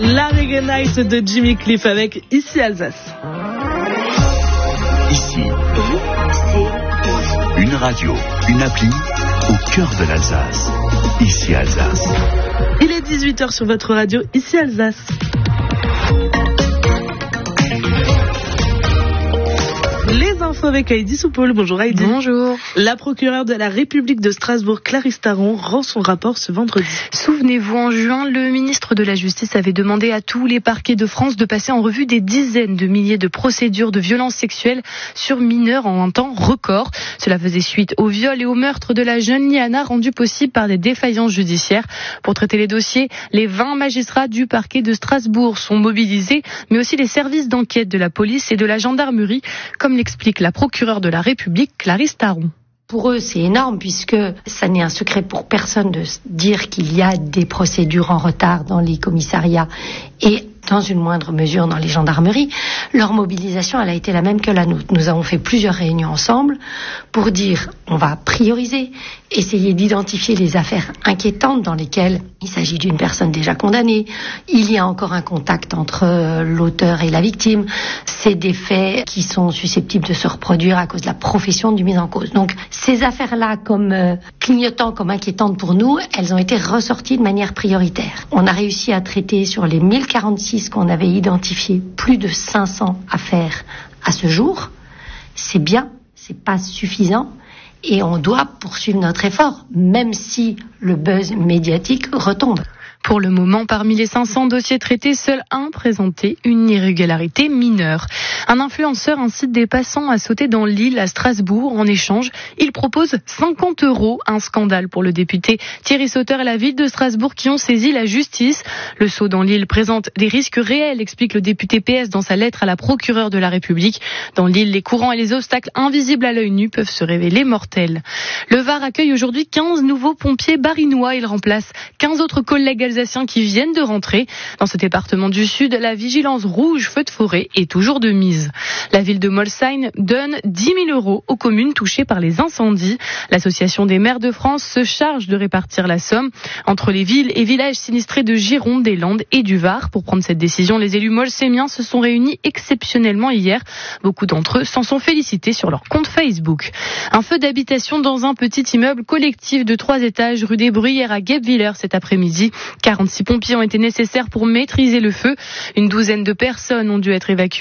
La Reggae Night de Jimmy Cliff avec Ici Alsace. Ici, une radio, une appli au cœur de l'Alsace. Ici Alsace. Il est 18h sur votre radio, Ici Alsace. Les infos avec Heidi Soupaul. Bonjour Heidi. Bonjour. La procureure de la République de Strasbourg, Clarisse Taron, rend son rapport ce vendredi. Souvenez-vous, en juin, le ministre de la Justice avait demandé à tous les parquets de France de passer en revue des dizaines de milliers de procédures de violences sexuelles sur mineurs en un temps record. Cela faisait suite au viol et au meurtre de la jeune Liana, rendu possible par des défaillances judiciaires. Pour traiter les dossiers, les 20 magistrats du parquet de Strasbourg sont mobilisés, mais aussi les services d'enquête de la police et de la gendarmerie, comme l'explique la procureure de la République, Clarisse Taron. Pour eux, c'est énorme puisque ça n'est un secret pour personne de dire qu'il y a des procédures en retard dans les commissariats et dans une moindre mesure dans les gendarmeries. Leur mobilisation, elle a été la même que la nôtre. Nous avons fait plusieurs réunions ensemble pour dire on va prioriser, essayer d'identifier les affaires inquiétantes dans lesquelles il s'agit d'une personne déjà condamnée. Il y a encore un contact entre l'auteur et la victime. C'est des faits qui sont susceptibles de se reproduire à cause de la profession du mis en cause. Donc ces affaires-là, comme clignotant, comme inquiétantes pour nous, elles ont été ressorties de manière prioritaire. On a réussi à traiter sur les 1046 qu'on avait identifié plus de 500 affaires à ce jour. C'est bien, c'est pas suffisant et on doit poursuivre notre effort, même si le buzz médiatique retombe. Pour le moment, parmi les 500 dossiers traités, seul un présentait une irrégularité mineure. Un influenceur incite des passants à sauter dans l'île à Strasbourg. En échange, il propose 50 €. Un scandale pour le député Thierry Sauter et la ville de Strasbourg qui ont saisi la justice. Le saut dans l'île présente des risques réels, explique le député PS dans sa lettre à la procureure de la République. Dans l'île, les courants et les obstacles invisibles à l'œil nu peuvent se révéler mortels. Le Var accueille aujourd'hui 15 nouveaux pompiers barinois. Il remplace 15 autres collègues alsaciens qui viennent de rentrer. Dans ce département du Sud, la vigilance rouge feu de forêt est toujours de mise. La ville de Molsheim donne 10 000 € aux communes touchées par les incendies. L'association des maires de France se charge de répartir la somme entre les villes et villages sinistrés de Gironde, des Landes et du Var. Pour prendre cette décision, les élus molsheimiens se sont réunis exceptionnellement hier. Beaucoup d'entre eux s'en sont félicités sur leur compte Facebook. Un feu d'habitation dans un petit immeuble collectif de 3 étages rue des Bruyères à Guebwiller cet après-midi. 46 pompiers ont été nécessaires pour maîtriser le feu. Une douzaine de personnes ont dû être évacuées.